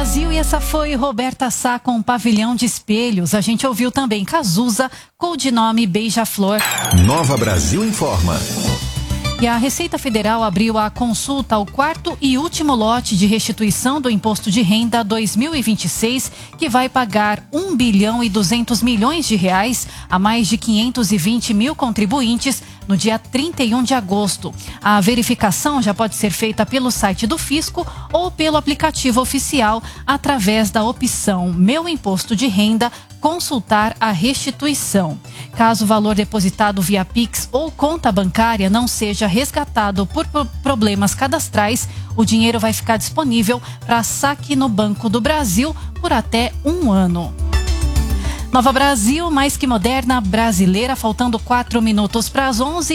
Brasil, e essa foi Roberta Sá com Pavilhão de Espelhos. A gente ouviu também Cazuza, codinome Beija-Flor. Nova Brasil informa. E a Receita Federal abriu a consulta ao quarto e último lote de restituição do Imposto de Renda 2026, que vai pagar 1 bilhão e 200 milhões de reais a mais de 520 mil contribuintes no dia 31 de agosto. A verificação já pode ser feita pelo site do Fisco ou pelo aplicativo oficial através da opção Meu Imposto de Renda, consultar a restituição. Caso o valor depositado via Pix ou conta bancária não seja resgatado por problemas cadastrais, o dinheiro vai ficar disponível para saque no Banco do Brasil por até 1 ano. Nova Brasil, mais que moderna, brasileira, faltando 4 minutos para as 11.